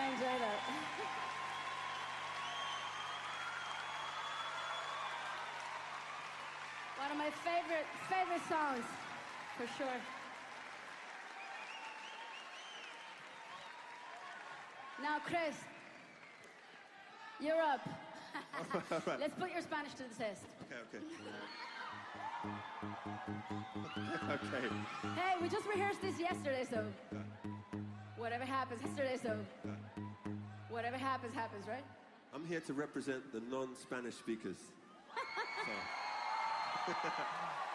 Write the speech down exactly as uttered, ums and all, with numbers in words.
enjoy that. One of my favorite, favorite songs, for sure. Now, Chris, you're up. Let's put your Spanish to the test. Okay, okay. Okay. Hey, we just rehearsed this yesterday, so whatever happens, yesterday, so whatever happens, happens, right? I'm here to represent the non-Spanish speakers. So.